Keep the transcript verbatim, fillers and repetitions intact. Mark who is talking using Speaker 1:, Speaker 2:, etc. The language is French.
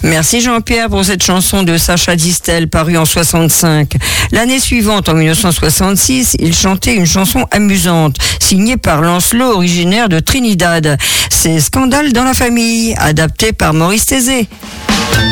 Speaker 1: Merci Jean-Pierre pour cette chanson de Sacha Distel parue en soixante-cinq. L'année suivante, en mille neuf cent soixante-six, il chantait une chanson amusante, signée par Lancelot, originaire de Trinidad. C'est Scandale dans la famille, adapté par Maurice Thésée.